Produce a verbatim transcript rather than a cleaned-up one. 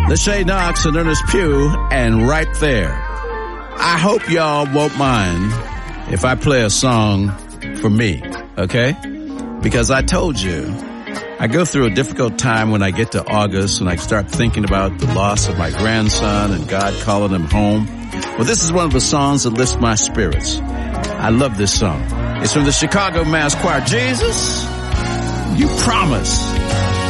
Lachey Knox and Ernest Pugh, and Right There. I hope y'all won't mind if I play a song for me, okay? Because I told you, I go through a difficult time when I get to August and I start thinking about the loss of my grandson and God calling him home. Well, this is one of the songs that lifts my spirits. I love this song. It's from the Chicago Mass Choir. Jesus, you promise